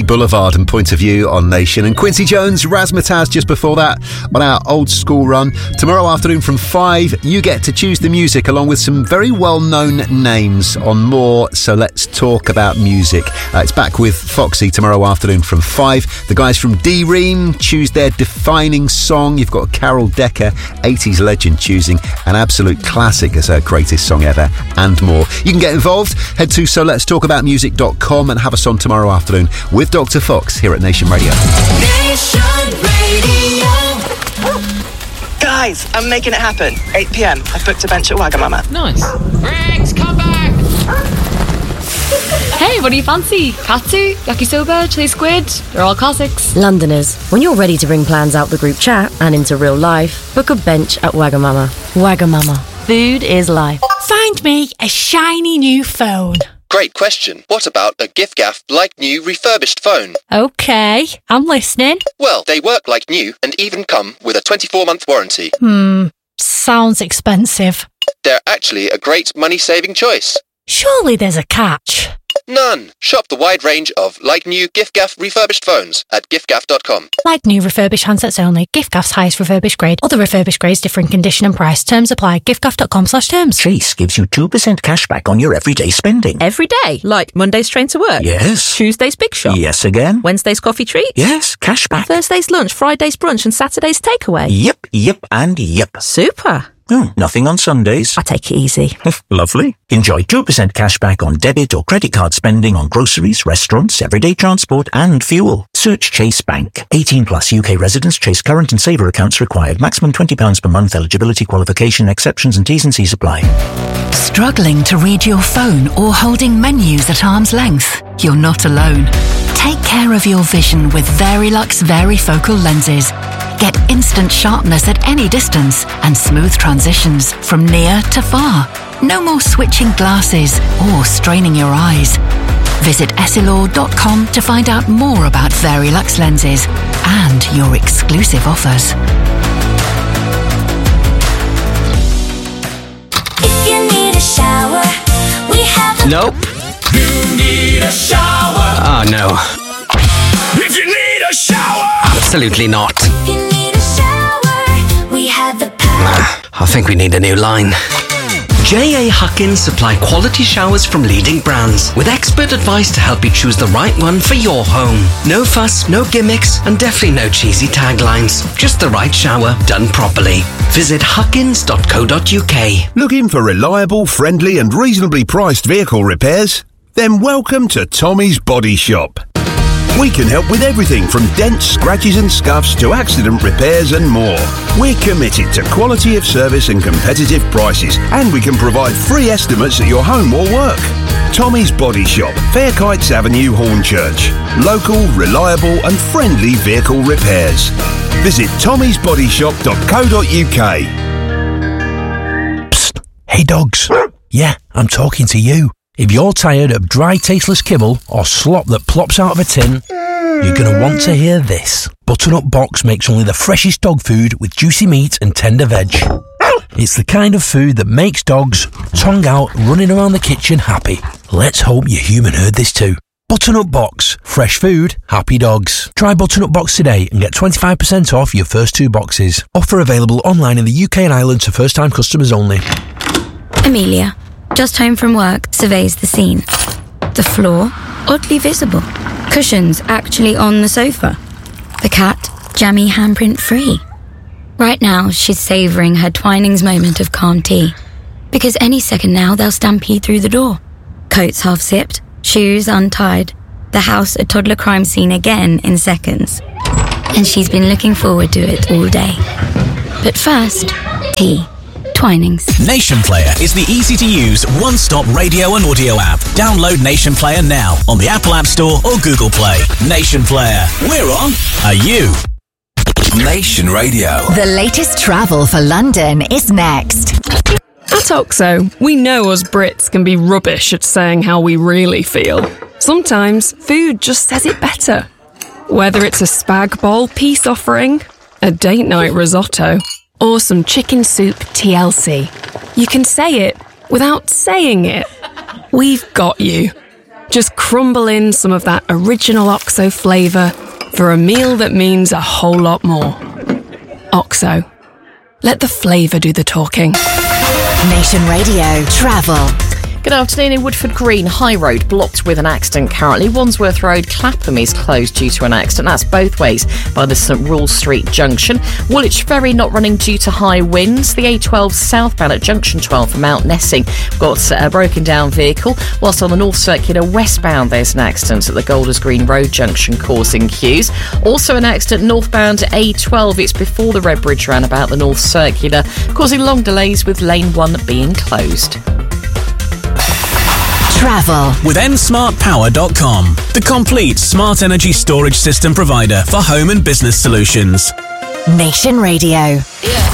Boulevard and Point of View on Nation. And Quincy Jones, Razzmatazz just before that on our old school run. Tomorrow afternoon from 5, you get to choose the music along with some very well-known names on more. So let's talk about music. It's back with Foxy tomorrow afternoon from 5. The guys from D-Ream choose their defining song. You've got Carol Decker, 80s legend, choosing an absolute classic as her greatest song ever, and more. You can get involved. Head to soletstalkaboutmusic.com and have us on tomorrow afternoon with Dr. Fox here at Nation Radio. Nation Radio. Guys, I'm making it happen. 8 p.m. I've booked a bench at Wagamama. Nice. Rex, come back! Hey, what do you fancy? Katsu, yakisoba, chili squid? They're all classics. Londoners, when you're ready to bring plans out the group chat and into real life, book a bench at Wagamama. Wagamama. Food is life. Find me a shiny new phone. Great question. What about a giff-gaff like new refurbished phone? Okay, I'm listening. Well, they work like new and even come with a 24-month warranty. Sounds expensive. They're actually a great money-saving choice. Surely there's a catch. None. Shop the wide range of like new giff-gaff refurbished phones at giffgaff.com. Like new refurbished handsets only. giffgaff's highest refurbished grade. Other refurbished grades differ in condition and price. Terms apply. giffgaff.com/terms. Chase gives you 2% cash back on your everyday spending. Every day? Like Monday's train to work? Yes. Tuesday's big shop? Yes again. Wednesday's coffee treat? Yes, cash back. Thursday's lunch, Friday's brunch and Saturday's takeaway? Yep, and yep. Super. Nothing on Sundays. I take it easy. Lovely. Enjoy 2% cash back on debit or credit card spending on groceries, restaurants, everyday transport and fuel. Search Chase Bank. 18 plus UK residents. Chase current and saver accounts required. Maximum £20 per month. Eligibility, qualification, exceptions and T's and C's apply. Struggling to read your phone or holding menus at arm's length? You're not alone. Take care of your vision with Verilux Varifocal lenses. Get instant sharpness at any distance and smooth transitions from near to far. No more switching glasses or straining your eyes. Visit essilor.com to find out more about Verilux lenses and your exclusive offers. If you need a shower, we have a... Nope. You need a shower. Oh, no. If you need a shower. Absolutely not. If you need a shower, we have the power. I think we need a new line. J.A. Huckins supply quality showers from leading brands with expert advice to help you choose the right one for your home. No fuss, no gimmicks, and definitely no cheesy taglines. Just the right shower done properly. Visit huckins.co.uk. Looking for reliable, friendly and reasonably priced vehicle repairs? Then welcome to Tommy's Body Shop. We can help with everything from dents, scratches and scuffs to accident repairs and more. We're committed to quality of service and competitive prices, and we can provide free estimates at your home or work. Tommy's Body Shop, Fairkites Avenue, Hornchurch. Local, reliable and friendly vehicle repairs. Visit tommysbodyshop.co.uk. Psst. Hey dogs. Yeah, I'm talking to you. If you're tired of dry, tasteless kibble or slop that plops out of a tin, you're going to want to hear this. Butternut Box makes only the freshest dog food with juicy meat and tender veg. It's the kind of food that makes dogs, tongue out, running around the kitchen happy. Let's hope your human heard this too. Butternut Box. Fresh food, happy dogs. Try Butternut Box today and get 25% off your first 2 boxes. Offer available online in the UK and Ireland to first-time customers only. Amelia, just home from work, surveys the scene. The floor, oddly visible. Cushions actually on the sofa. The cat, jammy handprint free. Right now, she's savouring her Twinings moment of calm tea. Because any second now, they'll stampede through the door. Coats half zipped, shoes untied. The house a toddler crime scene again in seconds. And she's been looking forward to it all day. But first, tea. Twinings. Nation Player is the easy-to-use, one-stop radio and audio app. Download Nation Player now on the Apple App Store or Google Play. Nation Player. We're on. Are you? Nation Radio. The latest travel for London is next. At Oxo, we know us Brits can be rubbish at saying how we really feel. Sometimes food just says it better. Whether it's a spag bol peace offering, a date night risotto, or some chicken soup TLC. You can say it without saying it. We've got you. Just crumble in some of that original OXO flavour for a meal that means a whole lot more. OXO. Let the flavour do the talking. Nation Radio Travel. Good afternoon. In Woodford Green, High Road blocked with an accident currently. Wandsworth Road, Clapham is closed due to an accident. That's both ways by the St Rule Street junction. Woolwich Ferry not running due to high winds. The A12 southbound at junction 12 for Mount Nessing got a broken down vehicle. Whilst on the North Circular westbound, there's an accident at the Golders Green Road junction causing queues. Also an accident northbound A12. It's before the Redbridge roundabout, the North Circular, causing long delays with lane 1 being closed. Travel with nsmartpower.com, the complete smart energy storage system provider for home and business solutions. Nation Radio. Yeah.